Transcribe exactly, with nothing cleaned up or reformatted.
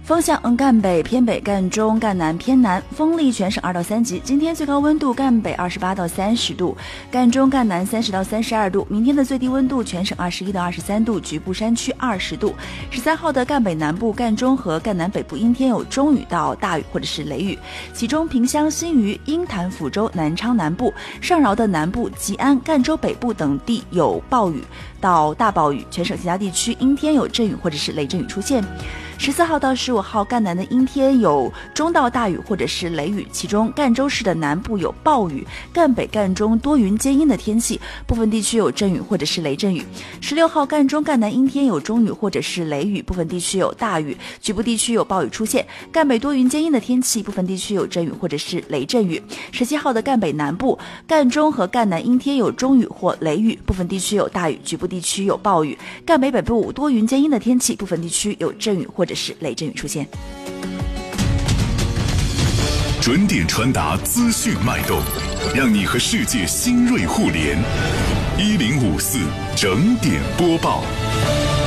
风向嗯赣北偏北赣中赣南偏南，风力全省二到三级。今天最高温度赣北二十八到三十度，赣中赣南三十到三十二度。明天的最低温度全省二十一到二十三度，局部山区二十度。十三号的赣北南部、赣中和赣南北部阴天有中雨到大雨或者是雷雨，其中萍乡、新余、鹰潭、抚州、南昌南部、上饶的南部、吉安、赣州北部等地有暴雨到大暴雨，全省其他地区阴天有阵雨或者是雷阵雨出现。十四号到十五号，赣南的阴天有中到大雨或者是雷雨，其中赣州市的南部有暴雨，赣北、赣中多云间阴的天气，部分地区有阵雨或者是雷阵雨。十六号，赣中、赣南阴天有中雨或者是雷雨，部分地区有大雨，局部地区有暴雨出现。赣北多云间阴的天气，部分地区有阵雨或者是雷阵雨。十七号的赣北南部、赣中和赣南阴天有中雨或雷雨，部分地区有大雨，局部地区有暴雨。赣北北部多云间阴的天气，部分地区有阵雨或者是雷阵雨出现。 准点传达资讯脉动，让你和世界新锐互联。一零五四整点播报。